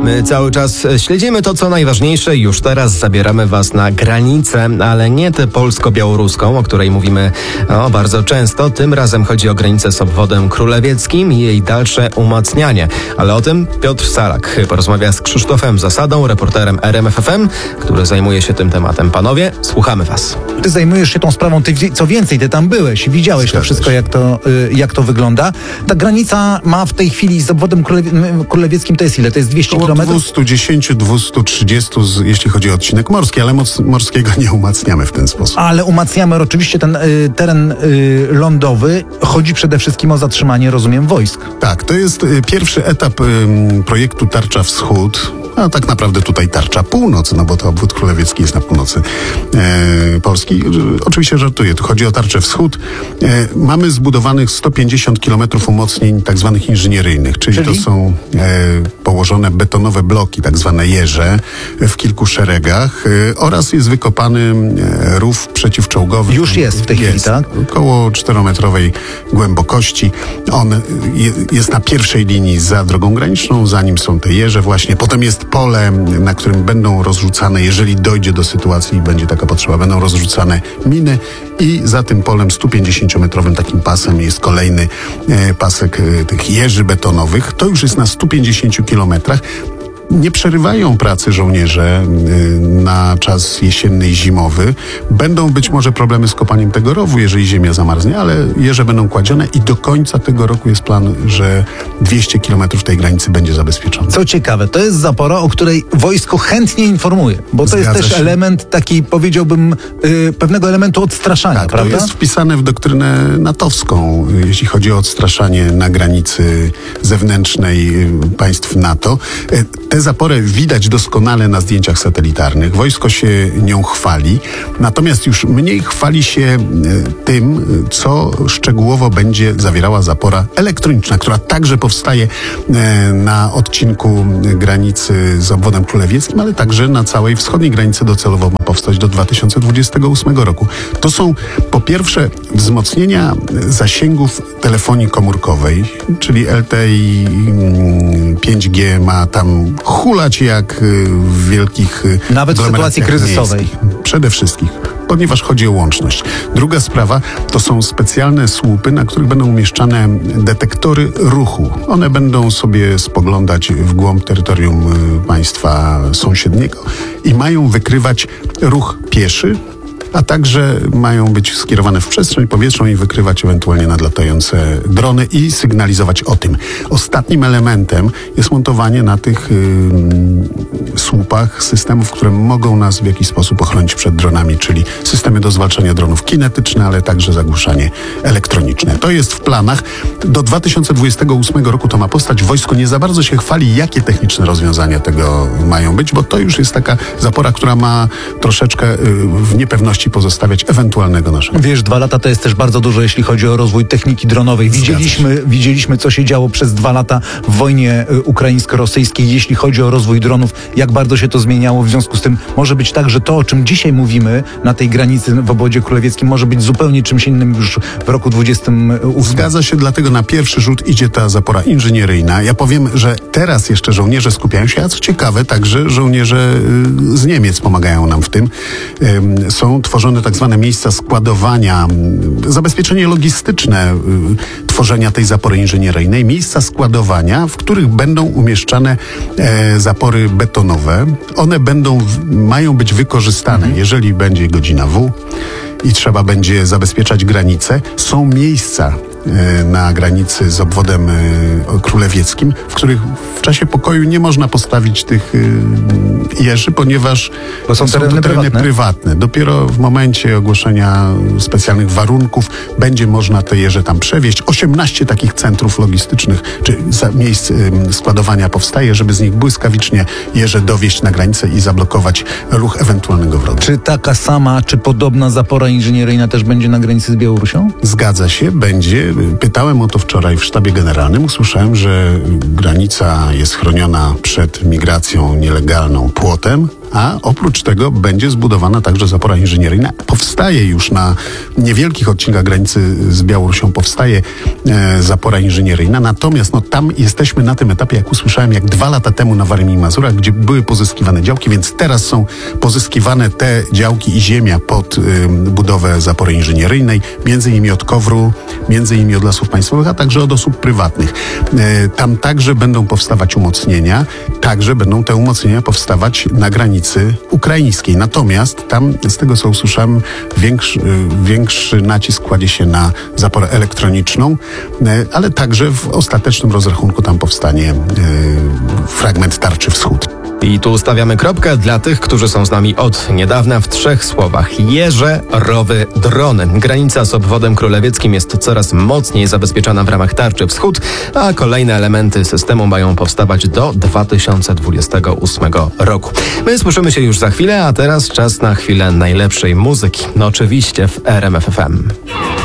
My cały czas śledzimy to, co najważniejsze i już teraz zabieramy Was na granicę, ale nie tę polsko-białoruską, o której mówimy bardzo często. Tym razem chodzi o granicę z obwodem królewieckim i jej dalsze umacnianie. Ale o tym Piotr Salak porozmawia z Krzysztofem Zasadą, reporterem RMF FM, który zajmuje się tym tematem. Panowie, słuchamy Was. Ty zajmujesz się tą sprawą, co więcej, ty tam byłeś, widziałeś to wszystko, jak to wygląda. Ta granica ma w tej chwili z obwodem królewieckim to jest ile? To jest 200 km? 210-230, jeśli chodzi o odcinek morski, ale morskiego nie umacniamy w ten sposób. Ale umacniamy oczywiście ten teren lądowy. Chodzi przede wszystkim o zatrzymanie, rozumiem, wojsk. Tak, to jest pierwszy etap projektu Tarcza Wschód, a tak naprawdę tutaj Tarcza Północ, no bo to obwód królewiecki jest na północy Polski. Oczywiście żartuję, tu chodzi o Tarczę Wschód. Mamy zbudowanych 150 km umocnień tak zwanych inżynieryjnych, czyli to są położone betonowe bloki, tak zwane jeże w kilku szeregach oraz jest wykopany rów przeciwczołgowy. Już jest w tej chwili, tak? Około 4-metrowej głębokości. On jest na pierwszej linii za drogą graniczną, za nim są te jeże właśnie. Potem jest pole, na którym będą rozrzucane, jeżeli dojdzie do sytuacji i będzie taka potrzeba, będą rozrzucane miny i za tym polem 150-metrowym takim pasem jest kolejny pasek tych jeży betonowych. To już jest na 150 kilometrach. Nie przerywają pracy żołnierze na czas jesienny i zimowy. Będą być może problemy z kopaniem tego rowu, jeżeli ziemia zamarznie, ale jeże będą kładzione i do końca tego roku jest plan, że 200 kilometrów tej granicy będzie zabezpieczone. Co ciekawe, to jest zapora, o której wojsko chętnie informuje, bo to jest też element taki, powiedziałbym, pewnego elementu odstraszania, tak, prawda? To jest wpisane w doktrynę natowską, jeśli chodzi o odstraszanie na granicy zewnętrznej państw NATO. Tę zaporę widać doskonale na zdjęciach satelitarnych. Wojsko się nią chwali, natomiast już mniej chwali się tym, co szczegółowo będzie zawierała zapora elektroniczna, która także powstaje na odcinku granicy z obwodem królewieckim, ale także na całej wschodniej granicy docelowo ma powstać do 2028 roku. To są po pierwsze wzmocnienia zasięgów telefonii komórkowej, czyli LTE 5G ma tam hulać jak w wielkich nawet w sytuacji kryzysowej. miejskich. Przede wszystkim, ponieważ chodzi o łączność. Druga sprawa to są specjalne słupy, na których będą umieszczane detektory ruchu. One będą sobie spoglądać w głąb terytorium państwa sąsiedniego i mają wykrywać ruch pieszy, a także mają być skierowane w przestrzeń powietrzną i wykrywać ewentualnie nadlatające drony i sygnalizować o tym. Ostatnim elementem jest montowanie na tych słupach systemów, które mogą nas w jakiś sposób ochronić przed dronami, czyli systemy do zwalczania dronów kinetyczne, ale także zagłuszanie elektroniczne. To jest w planach. Do 2028 roku to ma powstać. Wojsko nie za bardzo się chwali, jakie techniczne rozwiązania tego mają być, bo to już jest taka zapora, która ma troszeczkę w niepewności pozostawiać ewentualnego naszego. Wiesz, 2 lata to jest też bardzo dużo, jeśli chodzi o rozwój techniki dronowej. Widzieliśmy, co się działo przez 2 lata w wojnie ukraińsko-rosyjskiej, jeśli chodzi o rozwój dronów, jak bardzo się to zmieniało. W związku z tym może być tak, że to, o czym dzisiaj mówimy na tej granicy w obwodzie królewieckim, może być zupełnie czymś innym już w roku 2028. Zgadza się, dlatego na pierwszy rzut idzie ta zapora inżynieryjna. Ja powiem, że teraz jeszcze żołnierze skupiają się, a co ciekawe, także żołnierze z Niemiec pomagają nam w tym. Są tworzone tak zwane miejsca składowania, zabezpieczenie logistyczne tworzenia tej zapory inżynieryjnej, miejsca składowania, w których będą umieszczane zapory betonowe. One mają być wykorzystane, jeżeli będzie godzina W i trzeba będzie zabezpieczać granice. Są miejsca na granicy z obwodem królewieckim, w których w czasie pokoju nie można postawić tych jeży, ponieważ są to tereny prywatne. Dopiero w momencie ogłoszenia specjalnych warunków będzie można te jeże tam przewieźć. 18 takich centrów logistycznych czy miejsc składowania powstaje, żeby z nich błyskawicznie jeże dowieźć na granicę i zablokować ruch ewentualnego wroga. Czy taka sama, czy podobna zapora inżynieryjna też będzie na granicy z Białorusią? Zgadza się, będzie. Pytałem o to wczoraj w sztabie generalnym. Usłyszałem, że granica jest chroniona przed migracją nielegalną się płotem, a oprócz tego będzie zbudowana także zapora inżynieryjna. Powstaje już na niewielkich odcinkach granicy z Białorusią, powstaje zapora inżynieryjna, natomiast tam jesteśmy na tym etapie, jak usłyszałem, jak 2 lata temu na Warmii i Mazurach, gdzie były pozyskiwane działki, więc teraz są pozyskiwane te działki i ziemia pod budowę zapory inżynieryjnej, między innymi od KOWR-u, między innymi od Lasów Państwowych, a także od osób prywatnych. Tam także będą powstawać umocnienia, także będą te umocnienia powstawać na granicy ukraińskiej. Natomiast tam, z tego co usłyszałem, większy nacisk kładzie się na zaporę elektroniczną, ale także w ostatecznym rozrachunku tam powstanie fragment tarczy wschód. I tu stawiamy kropkę dla tych, którzy są z nami od niedawna w 3 słowach. Jeże, rowy, drony. Granica z obwodem królewieckim jest coraz mocniej zabezpieczona w ramach tarczy wschód, a kolejne elementy systemu mają powstawać do 2028 roku. My słyszymy się już za chwilę, a teraz czas na chwilę najlepszej muzyki. No oczywiście w RMF FM.